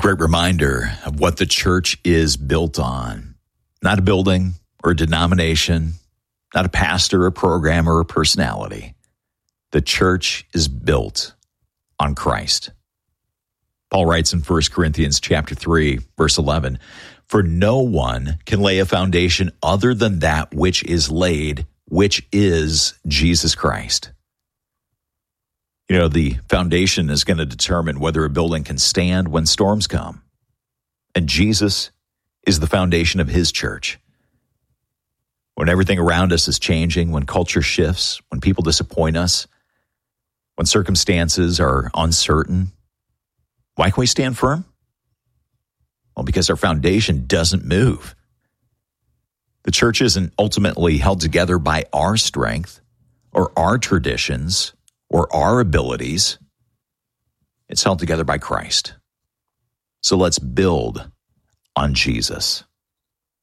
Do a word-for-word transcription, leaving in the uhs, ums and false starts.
Great reminder of what the church is built on. Not a building or a denomination, not a pastor, a program, or a personality. The church is built on Christ. Paul writes in First Corinthians chapter three, verse eleven, "For no one can lay a foundation other than that which is laid, which is Jesus Christ." You know, the foundation is going to determine whether a building can stand when storms come. And Jesus is the foundation of his church. When everything around us is changing, when culture shifts, when people disappoint us, when circumstances are uncertain, why can we stand firm? Well, because our foundation doesn't move. The church isn't ultimately held together by our strength or our traditions or our abilities. It's held together by Christ. So let's build on Jesus.